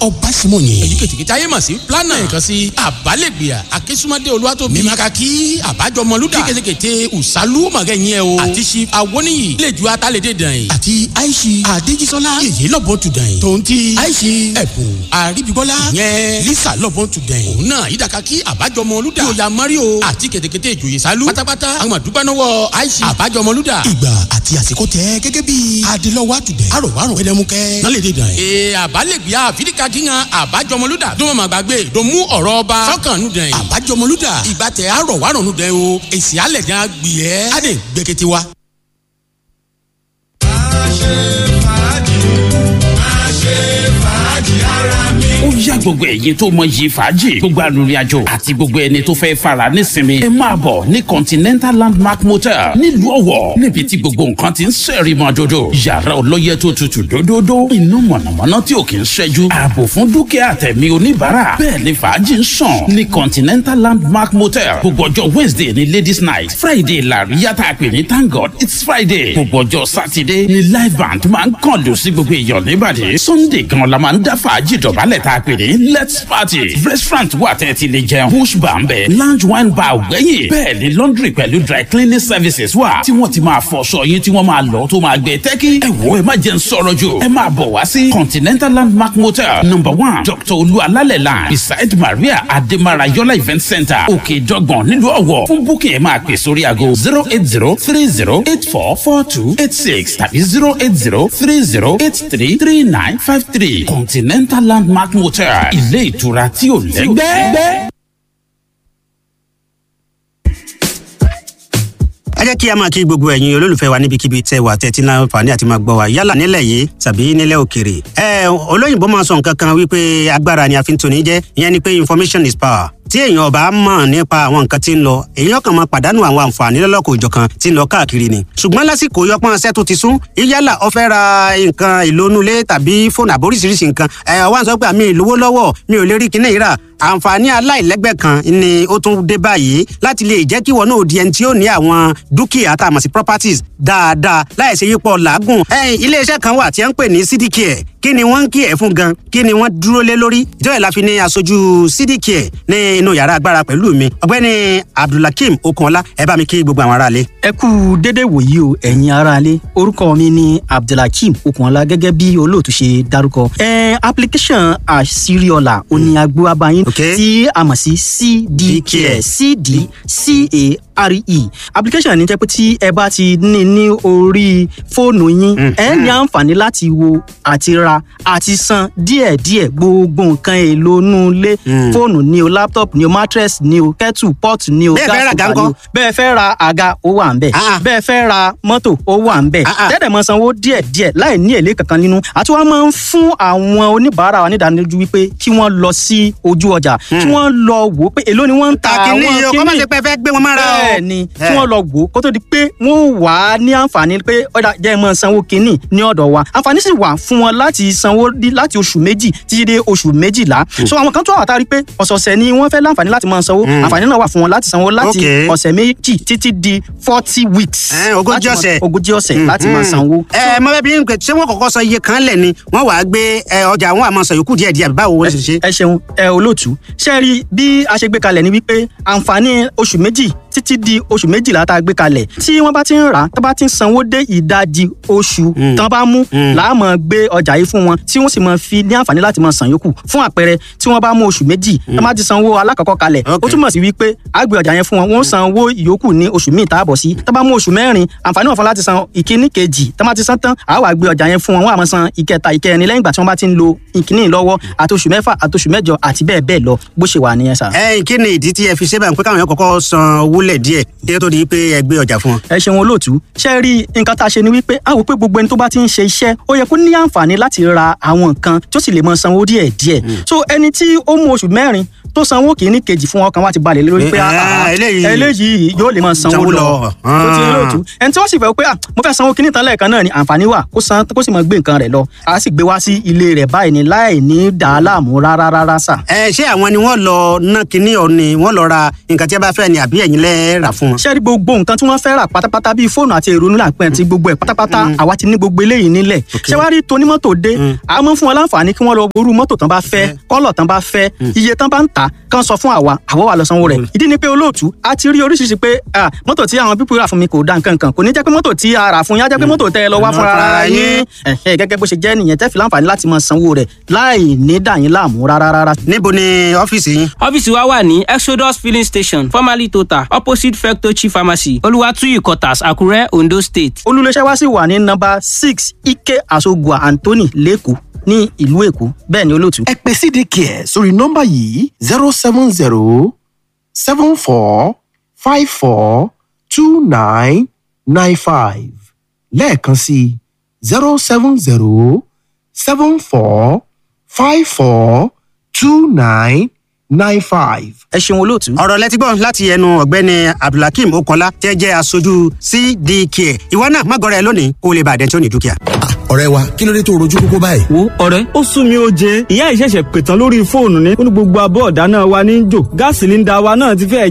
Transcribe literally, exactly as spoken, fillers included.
ọbáṣímọ̀yìn. èyí kìtìkìtì ayé mà sí plánà. ẹ̀kan sí àbálẹ̀gbìyà akínsúmọ́dé olúwatóbi. mímákàkí àbájọmọlúdà. kíkẹ́tẹ̀kẹ́tẹ̀ ùsálú mọ̀gẹ́yìn ẹ̀ o. àti si awoniyi lẹ́jọ́ atálẹ̀dẹ̀ dàn yìí. àti àìsí adéjísọ́lá yèyé lọ́bọ̀n tù dàn yìí. tòun ti àìsí ẹ̀bùn àríbíbọ́lá yẹn lisa lọ́bọ̀n tù dàn yìí. òun náà ìdàkàkí àbájọmọlúdà. yóò ya mario àti kẹ̀tẹ̀kẹ́tẹ̀ ìjòyè sálú. pátápátá àwọn àdúgbànáwọ̀ àìsí àbájọmọlúdà. ìgbà àti àsìkò tẹ gẹ́gẹ́ bí adélọ́wọ́ àtùdẹ̀. àròwárò ẹlẹ́mukẹ́ nálẹ̀dẹ̀ dàn yìí. ee àbálẹ̀gbìyà àfíríkà kíkan àbájọmọlúdà. dùnmọ̀ màgbàgbé dùnmú ọ̀rọ̀ ọba. sọ́kànnù dàn yìí. àbájọmọlúdà ìgbà tẹ àròwárò nù dàn yìí o. èsì alẹ̀ dàn gbìyẹ́. adé gbẹkẹtẹ wa. ó yá gbogbo ẹ̀yin tó mọ yìí fàájì gbogbo arìnrìn-àjò àti gbogbo ẹni tó fẹ́ fara nísinmi ẹ máa bọ̀ ní continental landmark motel nílùú ọ̀wọ̀ níbi tí gbogbo nǹkan ti ń sẹ́rì mọ́ dodo yàrá olóyè tó tutù dódódó iná mọ̀nàmọ́ná tí ò kì í ṣẹ́jú ààbò fún dúkìá àtẹ̀mí oníbàárà bẹ́ẹ̀ ni fàájì ń sàn ní continental landmark motel gbogbo ọjọ́ wednesday ní ladies night friday làríyá tá a pè ní thank god it's friday gbogbo ọjọ́ saturday ní live band máa ń kàn lù sí gbogbo èèyàn níbàdí sunday gan la máa ń dá fàájì dọ̀bálẹ̀ tá a pè ní let's party restaurant wà tẹ́ ti lè jẹun bush bar ń bẹ lounge wine bar ògbẹ́yìn bẹ́ẹ̀ ni laundry pẹ̀lú dry cleaning services wà tí wọ́n ti máa fọṣọ yín tí wọ́n máa lọ tó máa gbẹ tẹ́kí ẹ wo ẹ má jẹ́ ń sọ̀rọ̀ jù ẹ máa bọ̀ wá sí continental landmark motel number one dr olú alálẹ̀ line beside maria ademara yola event center òkè ìjọgbọ̀n nílùú ọ̀wọ̀ fún booking ẹ máa pè sórí aago zero eight zero three zero eight four four two eight six tàbí zero eight zero three zero eight three three nine five three continental landmark motel ilé ìtura tí ò lẹ́gbẹ́. ẹ jẹ́ kí a máa kí gbogbo ẹ̀yin olólùfẹ́ wa níbikíbi tẹ́ wà tẹ́tí náà fà ní àti máa gbọ́ wa yálà nílẹ̀ yìí tàbí nílẹ̀ òkèrè. ẹ olóyìnbó máa sọ nǹkan kan wípé agbára ni a fi ń toni jẹ́ ìyẹn ni pé information is power. tí èèyàn ọba mọ̀ nípa àwọn nǹkan tí ń lọ èèyàn kan máa pàdánù àwọn àǹfààní lọ́lọ́kọ̀ òjọ̀kan tí ń lọ káàkiri ni. ṣùgbọ́n lásìkò yọpọ́n ṣẹ́ tó ti sún yálà ó fẹ́ ra nǹkan ìlónúlé tàbí fóònù àbóríṣiríṣi nǹkan ẹ̀ wá ń sọ pé àmì ìlówó lọ́wọ́ mi ò lè rí kinní ìrà àǹfààní aláìlẹ́gbẹ́ kan ni ó tún dé báyìí láti lè jẹ́ kí wọn náà di ẹni tí ó ní àwọn dúkìá tá a mọ̀ sí properties dáadáa láìsí yípo làágùn. iléeṣẹ́ kan wà tí wọ́n ń pè ní cdcare kí ni wọ́n ń kí ẹ̀ fún gan kí ni wọ́n dúró lé lórí ìjọba ìlàfi ní aṣojú cdcare ní inú yàrá agbára pẹ̀lú mi ọ̀gbẹ́ni abdulhakeem okunola ẹ bá mi kí gbogbo àwọn aráalé. ẹ kú dédé wòyí o ẹ̀yin aráalé orúkọ mi ni abdulhakeem okunola gẹ́gẹ́ bí olóòtú ṣe dárúkọ. ẹ application àṣírí ọ̀la òní agbó abayín tí a mọ̀ sí cdcare cdcare application ní jẹ́ pé tí ẹ bá ti ní ní orí fóònù yín ẹ ní àǹfààní láti wo àti ra àti san díẹ̀díẹ̀ gbogbo nǹkan èlò inú ilé fóònù ni o laptop ni o mattress ni o kettle pot ni o gas cooker ni o bẹ́ẹ̀ fẹ́ ra àga ó wà ń bẹ̀ bẹ́ẹ̀ fẹ́ ra mọ́tò ó wà ń bẹ̀ tẹ́lẹ̀ mọ́ sanwó díẹ̀díẹ̀ láì ní èlé kankan nínú àti wọ́n máa ń fún àwọn oníbàárà wa nídánilójú wípé kí wọ́n lọ sí ojú ọjà kí wọ́n lọ wò ó pé èló ni wọ́n ń ta àwọn kíní yìí kọ́ máa ṣe pé fẹ́ gbé wọn mára o. bẹ́ẹ̀ ni kí wọ́n lọ wò ó kó tó di pé wọ́n wà á ní àǹfààní pé ọ̀dà jẹ́ ẹ máa sanwó kíní ní ọ̀dọ̀ wa àǹfààní sì wà fún wọn láti sanwó láti oṣù méjì títí dé oṣù méjìlá so àwọn kan tó wà tá a rí pé ọ̀sọ̀ọ̀sẹ̀ ni wọ́n fẹ́ láǹfààní láti máa sanwó àǹfààní náà wà fún wọn láti sanwó láti ọ̀sẹ̀ méjì títí di forty weeks ogójì ọ̀sẹ̀ ogójì ọ̀sẹ̀ láti máa sanwó. ẹ mọ bẹẹ bí n pẹ ṣé wọn kọ́kọ́ sọ iye kan lẹ ni wọn wàá gbé ọjà àwọn àmọ́ sọ yòókù díẹ̀ díẹ̀ báwo wọn ṣe ṣe. ẹ ṣeun ẹ olóòtú ṣe rí bí a ṣe gbé kalẹ̀ ni wípé àǹfààní oṣù méjì títí di oṣù méjìlá tá a gbé kalẹ̀ tí wọ́n bá ti ń rà á tó bá ti ń sanwó dé ìdajì oṣù tán bá mú làá máa gbé ọjà yìí fún wọn tí wọ́n sì máa fi ní àǹfààní láti máa san yòókù fún àpẹẹrẹ tí wọ́n bá mú oṣù méjì tó bá ti sanwó alákọ̀ọ́kọ́ kalẹ̀ ó túmọ̀ sí wípé a gbé ọjà yẹn fún wọn wọ́n san owó ìyókù ní oṣù míì tá a bọ̀ sí tó bá mú oṣù mẹ́rin àǹfààní wọn fún láti san ìkíní kejì tó bá ti san tán àá wá gbé ọjà yẹn fún wọn wọ́n á máa san ìkẹta ìkẹrin lẹ́yìn ìgbà tí wọ́n bá ti ń lo ìkíní lọ́wọ́ àti oṣù mẹ́fà àti oṣù mẹ́jọ àti bẹ́ẹ̀ bẹ́ẹ̀ lọ bó ṣe wà nìyẹn sà. ẹ kí ni ìdí tí ẹ fi ṣe báyìí pé káwọn yẹn kọ́kọ́ san owó lẹ̀ díẹ̀ kí tó di pé ẹ gbé ọjà fún wọn. ẹ ṣeun olóòtú ṣe rí nǹkan tá a ṣe ni wípé a wò pé gbogbo ẹni tó bá ti ń ṣe iṣẹ́ ó yẹ kó ní àǹfààní láti ra àwọn nǹkan tó sì lè mọ sanwó díẹ̀ díẹ̀ so ẹni tí ó mú oṣù mẹ́rin tó sanwó kìíní kejì fún ọkàn wa ti balẹ̀ lórí pé eléyìí yóò lè máa sanwó lọ tó ti lóòtú ẹni tí wọ́n sì fẹ́ pé mo fẹ́ sanwó kìíní tán lẹ́ẹ̀kan náà ni àǹfààní wà kó san kó sì máa gbé nǹkan rẹ̀ lọ a sì gbé wá sí ilé rẹ̀ báyìí ni láì ní dàá láàmú rárá rárá sà. ẹ ṣé àwọn ni wọ́n lọ ná kinní ọ ni wọ́n lọ ra nǹkan tí a bá fẹ́ ni àbí ẹ̀yin lẹ rà fún wọn. ṣé rí gbogbo nǹkan tí wọ́n fẹ́ rà pátápátá bíi fóònù àti èrò nílà pẹ́ ti gbogbo ẹ̀ pátápátá àwa ti ní gbogbo eléyìí nílẹ̀ ṣé wàá rí tonímọ́tò dé a mọ̀ fún wọn láǹfààní kí wọ́n lọ orú mọ́tò tán bá fẹ́ kọ́lọ̀ tán bá fẹ́ iye tán bá ń tà kán sọ fún àwa àwa wà lọ sanwó rẹ̀ ìdí ni pé olóòtú a ti rí oríṣiríṣi pé mọ́tò tí àwọn pípọ̀ rà fún mi kò dá nǹkan kan kò ní jẹ́ pé mọ́tò tí a rà fún yín á jẹ́ pé mọ́tò tẹ́ ẹ lọ wá fún ara yín gẹ́gẹ́ bó ṣe jẹ́ nìyẹn tẹ́ fi láǹfààní láti máa sanwó rẹ̀ láì ní dà yín láàmú rárá rárá. níbo ni ọ́fíìsì yín. ọ́fíìsì wa wà ní exodus filling station formerly total opposite fectochi pharmacy olùwàtúyì quarters àkúrẹ́ ondo state. olùléṣẹ́ wa sì wà ní nọ́mbà six ike asogua anthony lẹ́kọ̀ọ́ ní ìlú èkó bẹ́ẹ̀ ni olóòtú. ẹ pè C D Care sórí nọ́mbà yìí zero seven zero seven four five four two nine nine five lẹ́ẹ̀kan sí zero seven zero seven four five four two nine nine five. ẹ ṣeun olóòtú. ọ̀rọ̀ lẹ́tí gbọ́ láti ẹnu ọ̀gbẹ́ni abdulhakeem okola tẹ́ jẹ́ aṣojú C D Care ìwọ náà má gọrẹ lónìí kó o lè bàdẹ́ tí ó ní dúkìá. ọ̀rẹ́ wa kí ló dé tó rojú kókó báyìí. wo ọ̀rẹ́ ó sún mi ó jẹ ìyá ìṣẹ̀ṣẹ̀ pètàn lórí fóònù ní ó ní gbogbo abọ́ ọ̀dá náà wa ní jò gáàsì líńdà wa náà ti fẹ́ẹ̀